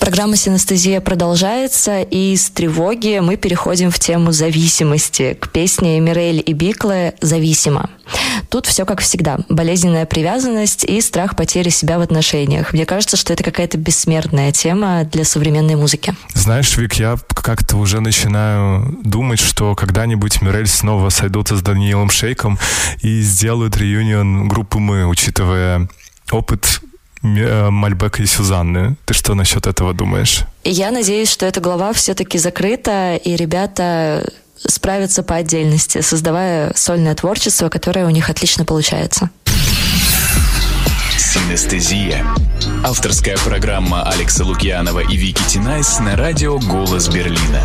Программа «Синестезия» продолжается, и с тревоги мы переходим в тему зависимости, к песне Мирэль и Биклэ «Зависима». Тут все как всегда. Болезненная привязанность и страх потери себя в отношениях. Мне кажется, что это какая-то бессмертная тема для современной музыки. Знаешь, Вик, я как-то уже начинаю думать, что когда-нибудь Мирэль снова сойдутся с Даниэлом Шейком и сделают реюнион группы «Мы», учитывая опыт Мальбека и Сюзанны. Ты что насчет этого думаешь? Я надеюсь, что эта глава все-таки закрыта, и ребята справятся по отдельности, создавая сольное творчество, которое у них отлично получается. Синестезия. Авторская программа Алекса Лукьянова и Вики Тинайс на радио «Голос Берлина».